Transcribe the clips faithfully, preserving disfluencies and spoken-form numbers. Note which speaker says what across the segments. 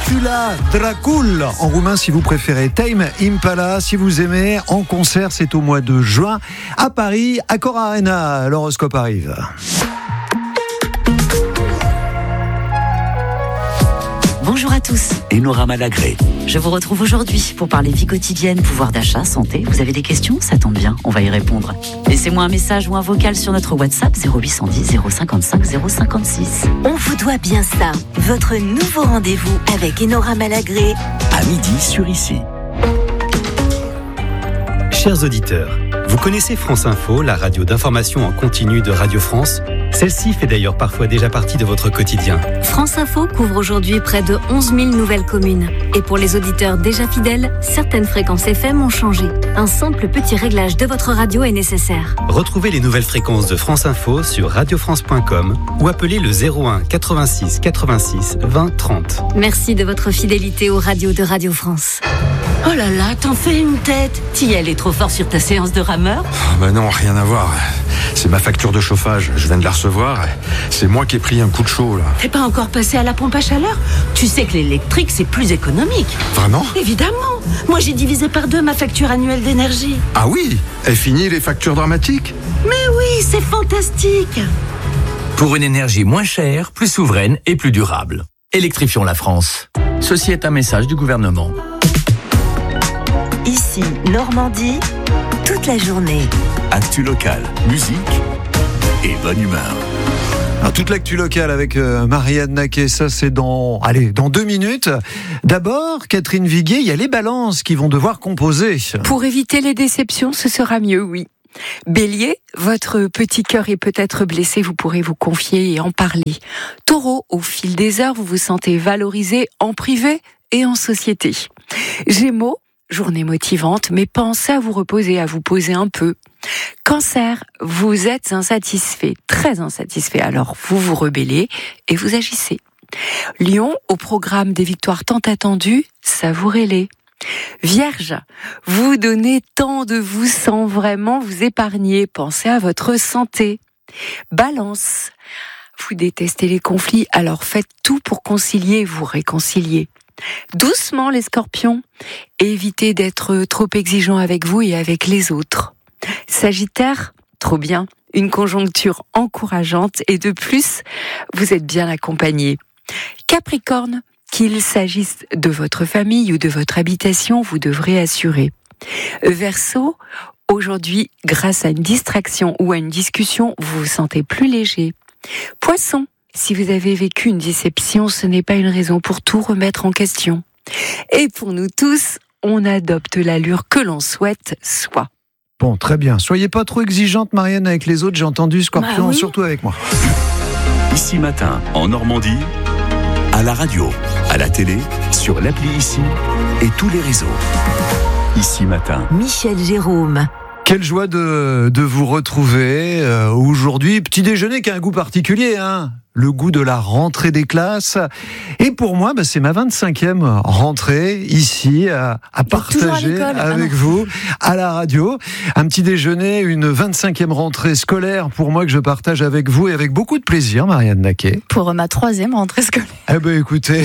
Speaker 1: Dracula, Dracul, en roumain si vous préférez, Tame Impala, si vous aimez, en concert, c'est au mois de juin, à Paris, Accor Arena, l'horoscope arrive.
Speaker 2: Bonjour à tous.
Speaker 3: Enora Malagré.
Speaker 2: Je vous retrouve aujourd'hui pour parler vie quotidienne, pouvoir d'achat, santé. Vous avez des questions ? Ça tombe bien, on va y répondre. Laissez-moi un message ou un vocal sur notre WhatsApp zéro huit cent dix zéro cinquante-cinq zéro cinquante-six.
Speaker 4: On vous doit bien ça. Votre nouveau rendez-vous avec Enora Malagré.
Speaker 3: À midi sur Ici.
Speaker 5: Chers auditeurs, vous connaissez France Info, la radio d'information en continu de Radio France ? Celle-ci fait d'ailleurs parfois déjà partie de votre quotidien.
Speaker 6: France Info couvre aujourd'hui près de onze mille nouvelles communes. Et pour les auditeurs déjà fidèles, certaines fréquences F M ont changé. Un simple petit réglage de votre radio est nécessaire.
Speaker 5: Retrouvez les nouvelles fréquences de France Info sur radio france point com ou appelez le zéro un quatre-vingt-six quatre-vingt-six vingt trente.
Speaker 6: Merci de votre fidélité aux radios de Radio France.
Speaker 2: Oh là là, t'en fais une tête. T'y es allé trop fort sur ta séance de rameur ?
Speaker 7: Ah bah non, rien à voir. C'est ma facture de chauffage, je viens de la recevoir. C'est moi qui ai pris un coup de chaud là.
Speaker 2: T'es pas encore passé à la pompe à chaleur ? Tu sais que l'électrique c'est plus économique.
Speaker 7: Vraiment ?
Speaker 2: Évidemment. Moi j'ai divisé par deux ma facture annuelle d'énergie.
Speaker 7: Ah oui ? Est fini les factures dramatiques ?
Speaker 2: Mais oui, c'est fantastique.
Speaker 3: Pour une énergie moins chère, plus souveraine et plus durable. Électrifions la France. Ceci est un message du gouvernement.
Speaker 4: Ici, Normandie, toute la journée.
Speaker 3: Actu local, musique et bonne humeur.
Speaker 1: Alors, toute l'actu locale avec euh, Marianne Naquet, ça c'est dans, allez, dans deux minutes. D'abord, Catherine Viguier, il y a les balances qui vont devoir composer.
Speaker 8: Pour éviter les déceptions, ce sera mieux, oui. Bélier, votre petit cœur est peut-être blessé, vous pourrez vous confier et en parler. Taureau, au fil des heures, vous vous sentez valorisé en privé et en société. Gémeaux, journée motivante, mais pensez à vous reposer, à vous poser un peu. Cancer, vous êtes insatisfait, très insatisfait, alors vous vous rebellez et vous agissez. Lion, au programme des victoires tant attendues, savourez-les. Vierge, vous donnez tant de vous sans vraiment vous épargner, pensez à votre santé. Balance, vous détestez les conflits, alors faites tout pour concilier et vous réconcilier. Doucement les scorpions, évitez d'être trop exigeant avec vous et avec les autres. Sagittaire, trop bien, une conjoncture encourageante et de plus, vous êtes bien accompagné. Capricorne, qu'il s'agisse de votre famille ou de votre habitation, vous devrez assurer. Verseau, aujourd'hui, grâce à une distraction ou à une discussion, vous vous sentez plus léger. Poisson, si vous avez vécu une déception, ce n'est pas une raison pour tout remettre en question. Et pour nous tous, on adopte l'allure que l'on souhaite soit.
Speaker 1: Bon, très bien. Soyez pas trop exigeante, Marianne, avec les autres. J'ai entendu Scorpion,
Speaker 8: bah oui.
Speaker 1: Surtout avec moi.
Speaker 3: Ici matin, en Normandie, à la radio, à la télé, sur l'appli Ici et tous les réseaux. Ici matin.
Speaker 4: Michel Jérôme.
Speaker 1: Quelle joie de, de vous retrouver euh, aujourd'hui. Petit déjeuner qui a un goût particulier, hein. Le goût de la rentrée des classes. Et pour moi, bah, c'est ma vingt-cinquième rentrée ici à, à partager
Speaker 6: à
Speaker 1: avec
Speaker 6: ah
Speaker 1: vous à la radio. Un petit déjeuner, une vingt-cinquième rentrée scolaire pour moi que je partage avec vous et avec beaucoup de plaisir, Marianne Naquet.
Speaker 6: Pour ma troisième rentrée scolaire.
Speaker 1: Eh ben écoutez...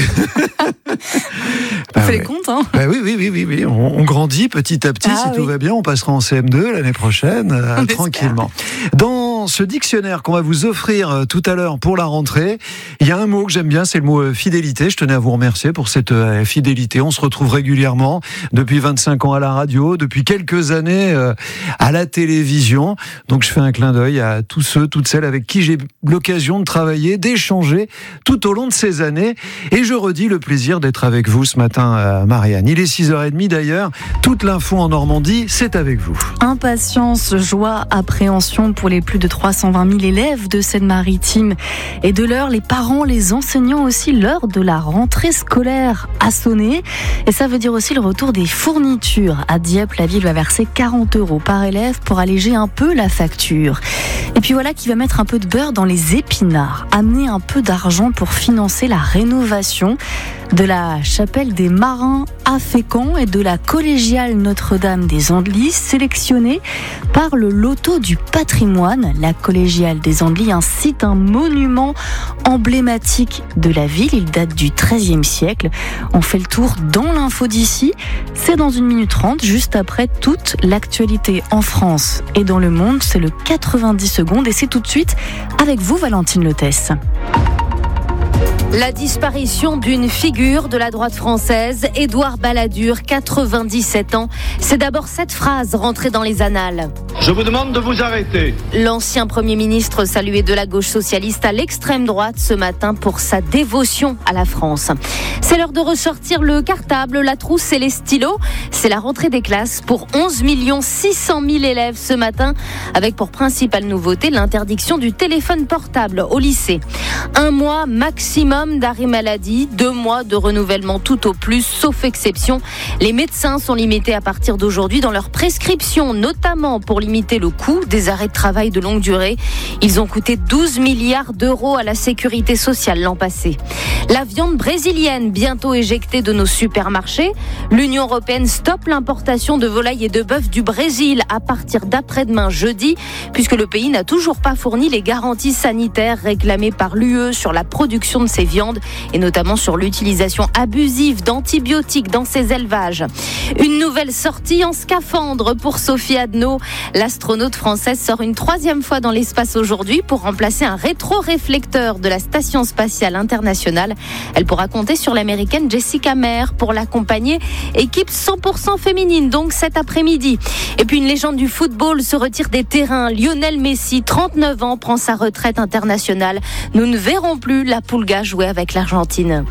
Speaker 6: On
Speaker 1: bah,
Speaker 6: fait
Speaker 1: ouais.
Speaker 6: les comptes, hein.
Speaker 1: Bah oui, oui, oui, oui, oui. On, on grandit petit à petit.
Speaker 6: Ah,
Speaker 1: si
Speaker 6: oui.
Speaker 1: tout va bien, on passera en C M deux l'année prochaine, euh, tranquillement. Dans ce dictionnaire qu'on va vous offrir euh, tout à l'heure pour la rentrée, il y a un mot que j'aime bien, c'est le mot euh, fidélité. Je tenais à vous remercier pour cette euh, fidélité. On se retrouve régulièrement depuis vingt-cinq ans à la radio, depuis quelques années euh, à la télévision. Donc je fais un clin d'œil à tous ceux, toutes celles avec qui j'ai l'occasion de travailler, d'échanger tout au long de ces années. Et je redis le plaisir d'être avec vous ce matin, euh, Marianne. Il est six heures trente d'ailleurs. Toute l'info en Normandie, c'est avec vous.
Speaker 6: Impatience, joie, appréhension pour les plus de trois cent vingt mille élèves de Seine-Maritime et de l'heure, les parents, les enseignants aussi, l'heure de la rentrée scolaire a sonné et ça veut dire aussi le retour des fournitures. À Dieppe, la ville va verser quarante euros par élève pour alléger un peu la facture. Et puis voilà qui va mettre un peu de beurre dans les épinards, amener un peu d'argent pour financer la rénovation de la chapelle des Marins à Fécamp et de la collégiale Notre-Dame des Andelys, sélectionnée par le loto du patrimoine. La collégiale des Andelys incite un monument emblématique de la ville. Il date du treizième siècle. On fait le tour dans l'info d'ici. C'est dans une minute trente, juste après toute l'actualité en France et dans le monde. C'est le quatre-vingt-dix secondes et c'est tout de suite avec vous, Valentine Lotès.
Speaker 9: La disparition d'une figure de la droite française, Édouard Balladur, quatre-vingt-dix-sept ans. C'est d'abord cette phrase rentrée dans les annales.
Speaker 10: Je vous demande de vous arrêter.
Speaker 9: L'ancien Premier ministre salué de la gauche socialiste à l'extrême droite ce matin pour sa dévotion à la France. C'est l'heure de ressortir le cartable, la trousse et les stylos. C'est la rentrée des classes pour onze millions six cent mille élèves ce matin, avec pour principale nouveauté l'interdiction du téléphone portable au lycée. Un mois maximum d'arrêt maladie, deux mois de renouvellement tout au plus, sauf exception. Les médecins sont limités à partir d'aujourd'hui dans leurs prescriptions, notamment pour limiter le coût des arrêts de travail de longue durée. Ils ont coûté douze milliards d'euros à la sécurité sociale l'an passé. La viande brésilienne, bientôt éjectée de nos supermarchés. L'Union européenne stoppe l'importation de volailles et de bœuf du Brésil à partir d'après-demain jeudi, puisque le pays n'a toujours pas fourni les garanties sanitaires réclamées par l'U E sur la production de ces viandes et notamment sur l'utilisation abusive d'antibiotiques dans ces élevages. Une nouvelle sortie en scaphandre pour Sophie Adno. L'astronaute française sort une troisième fois dans l'espace aujourd'hui pour remplacer un rétroréflecteur de la Station spatiale internationale. Elle pourra compter sur l'américaine Jessica Meir pour l'accompagner. Équipe cent pour cent féminine donc cet après-midi. Et puis une légende du football se retire des terrains. Lionel Messi, trente-neuf ans, prend sa retraite internationale. Nous ne verrons plus la Pulga jouer avec l'Argentine.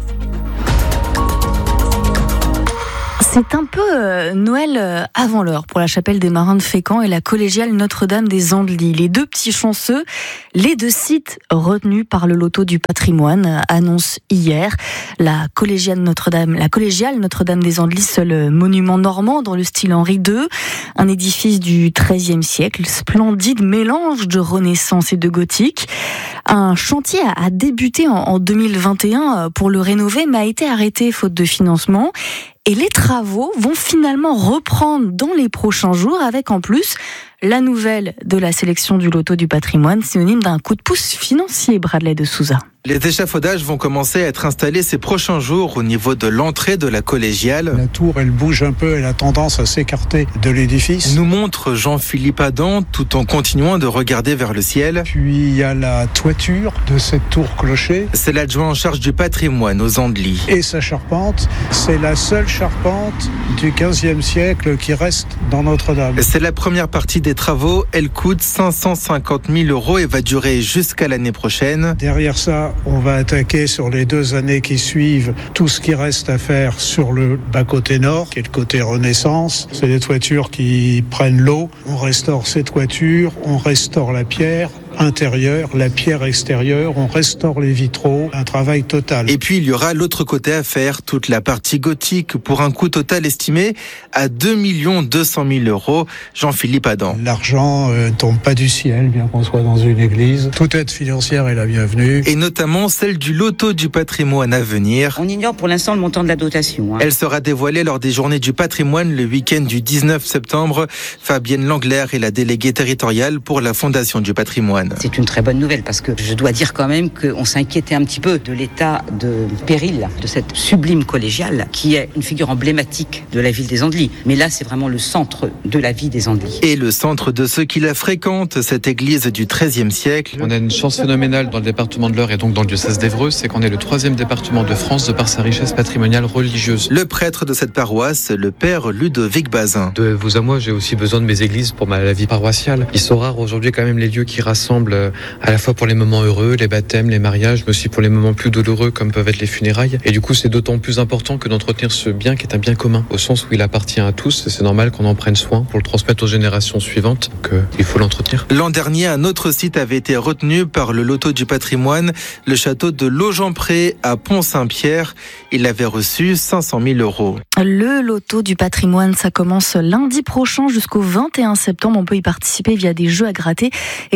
Speaker 6: C'est un peu euh, Noël euh, avant l'heure pour la chapelle des Marins de Fécamp et la collégiale Notre-Dame des Andelys. Les deux petits chanceux, les deux sites retenus par le loto du patrimoine, euh, annoncent hier la collégiale Notre-Dame, la collégiale Notre-Dame des Andelys, seul monument normand dans le style Henri deux, un édifice du treizième siècle, splendide mélange de Renaissance et de gothique. Un chantier a débuté en deux mille vingt et un pour le rénover, mais a été arrêté faute de financement. Et les travaux vont finalement reprendre dans les prochains jours, avec en plus la nouvelle de la sélection du loto du patrimoine, synonyme d'un coup de pouce financier, Bradley de Souza.
Speaker 11: Les échafaudages vont commencer à être installés ces prochains jours au niveau de l'entrée de la collégiale.
Speaker 12: La tour, elle bouge un peu, elle a tendance à s'écarter de l'édifice.
Speaker 11: Nous montre Jean-Philippe Adam tout en continuant de regarder vers le ciel.
Speaker 12: Puis il y a la toiture de cette tour clocher.
Speaker 11: C'est l'adjoint en charge du patrimoine aux Andelys.
Speaker 12: Et sa charpente, c'est la seule charpente du quinzième siècle qui reste dans Notre-Dame.
Speaker 11: C'est la première partie des travaux. Elle coûte cinq cent cinquante mille euros et va durer jusqu'à l'année prochaine.
Speaker 12: Derrière ça, on va attaquer sur les deux années qui suivent tout ce qui reste à faire sur le bas-côté nord, qui est le côté Renaissance. C'est des toitures qui prennent l'eau. On restaure ces toitures, on restaure la pierre intérieure, la pierre extérieure, on restaure les vitraux, un travail total.
Speaker 11: Et puis il y aura l'autre côté à faire, toute la partie gothique, pour un coût total estimé à deux millions deux cent mille euros. Jean-Philippe Adam.
Speaker 12: L'argent ne euh, tombe pas du ciel, bien qu'on soit dans une église. Toute aide financière est la bienvenue.
Speaker 11: Et notamment celle du loto du patrimoine à venir.
Speaker 13: On ignore pour l'instant le montant de la dotation. Hein.
Speaker 11: Elle sera dévoilée lors des journées du patrimoine le week-end du dix-neuf septembre. Fabienne Langler est la déléguée territoriale pour la Fondation du patrimoine.
Speaker 13: C'est une très bonne nouvelle parce que je dois dire quand même qu'on s'inquiétait un petit peu de l'état de péril de cette sublime collégiale qui est une figure emblématique de la ville des Andelys. Mais là, c'est vraiment le centre de la vie des Andelys.
Speaker 11: Et le centre de ceux qui la fréquentent, cette église du treizième siècle.
Speaker 14: On a une chance phénoménale dans le département de l'Eure et donc dans le diocèse d'Évreux, c'est qu'on est le troisième département de France de par sa richesse patrimoniale religieuse.
Speaker 11: Le prêtre de cette paroisse, le père Ludovic Bazin.
Speaker 14: De vous à moi, j'ai aussi besoin de mes églises pour ma la vie paroissiale. Ils sont rares aujourd'hui quand même les lieux qui rassemblent à la fois pour les moments heureux, les baptêmes, les mariages, mais aussi pour les moments plus douloureux comme peuvent être les funérailles. Et du coup, c'est d'autant plus important que d'entretenir ce bien qui est un bien commun, au sens où il appartient à tous, et c'est normal qu'on en prenne soin pour le transmettre aux générations suivantes, donc euh, il faut l'entretenir.
Speaker 11: L'an dernier, un autre site avait été retenu par le loto du patrimoine, le château de Laugenpré à Pont-Saint-Pierre. Il avait reçu cinq cent mille euros.
Speaker 6: Le loto du patrimoine, ça commence lundi prochain jusqu'au vingt et un septembre. On peut y participer via des jeux à gratter et des tirages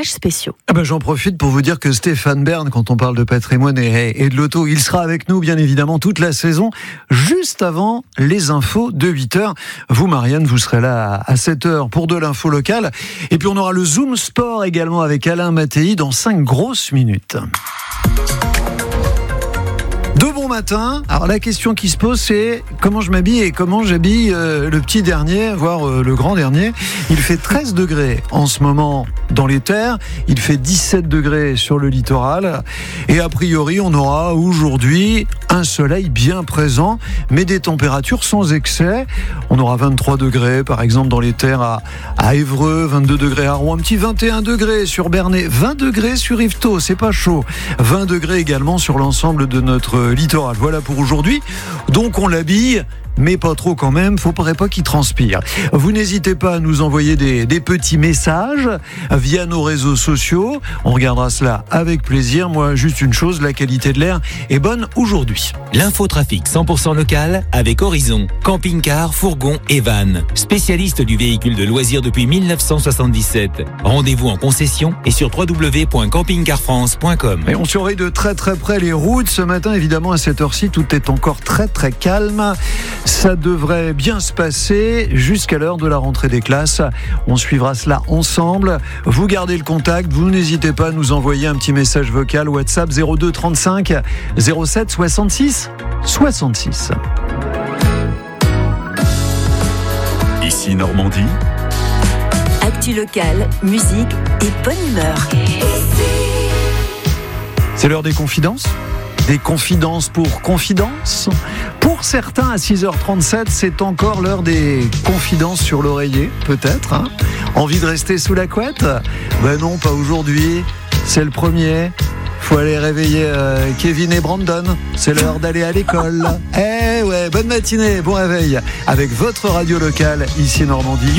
Speaker 6: reportages spéciaux.
Speaker 1: Ah ben j'en profite pour vous dire que Stéphane Bern, quand on parle de patrimoine et, et de l'auto, il sera avec nous bien évidemment toute la saison, juste avant les infos de huit heures. Vous, Marianne, vous serez là à sept heures pour de l'info locale. Et puis on aura le Zoom Sport également avec Alain Mattei dans cinq grosses minutes. De bon matin. Alors la question qui se pose, c'est comment je m'habille et comment j'habille euh, le petit dernier, voire euh, le grand dernier. Il fait treize degrés en ce moment dans les terres. Il fait dix-sept degrés sur le littoral. Et a priori, on aura aujourd'hui un soleil bien présent, mais des températures sans excès. On aura vingt-trois degrés, par exemple, dans les terres à, à Évreux, vingt-deux degrés à Rouen, un petit vingt et un degrés sur Bernay, vingt degrés sur Yvetot, c'est pas chaud. vingt degrés également sur l'ensemble de notre littoral. Voilà pour aujourd'hui. Donc on l'habille, mais pas trop quand même, faudrait pas qu'il transpire. Vous n'hésitez pas à nous envoyer des, des petits messages via nos réseaux sociaux. On regardera cela avec plaisir. Moi, juste une chose, la qualité de l'air est bonne aujourd'hui.
Speaker 15: L'infotrafic cent pour cent local avec Horizon, camping-car, fourgon et van. Spécialiste du véhicule de loisirs depuis mille neuf cent soixante-dix-sept. Rendez-vous en concession et sur w w w point camping car france point com.
Speaker 1: Et on surveille de très très près les routes. Ce matin, évidemment, à cette heure-ci, tout est encore très très calme. Ça devrait bien se passer jusqu'à l'heure de la rentrée des classes. On suivra cela ensemble. Vous gardez le contact. Vous n'hésitez pas à nous envoyer un petit message vocal WhatsApp zéro deux trente-cinq zéro sept soixante-six soixante-six.
Speaker 3: Ici Normandie.
Speaker 4: Actu locale, musique et bonne humeur.
Speaker 1: C'est l'heure des confidences. Des confidences pour confidences. Pour certains, à six heures trente-sept, c'est encore l'heure des confidences sur l'oreiller, peut-être. Hein. Envie de rester sous la couette ? Ben non, pas aujourd'hui. C'est le premier. Faut aller réveiller euh, Kevin et Brandon. C'est l'heure d'aller à l'école. Eh ouais, bonne matinée, bon réveil. Avec votre radio locale, ici Normandie.